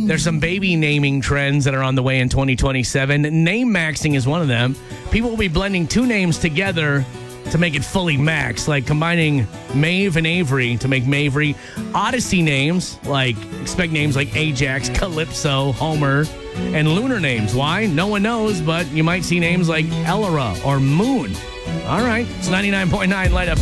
There's some baby naming trends that are on the way in 2027. Name maxing is one of them. People will be blending two names together to make it fully maxed, like combining Maeve and Avery to make Mavery. Odyssey names, expect names like Ajax, Calypso, Homer, and lunar names. Why? No one knows, but you might see names like Elora or Moon. All right, it's 99.9 Light Up.